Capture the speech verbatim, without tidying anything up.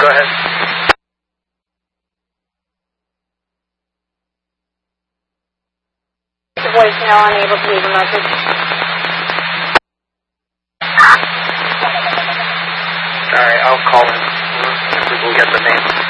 Go ahead. The voicemail, unable to leave a message. Alright, I'll call him. We'll get the name.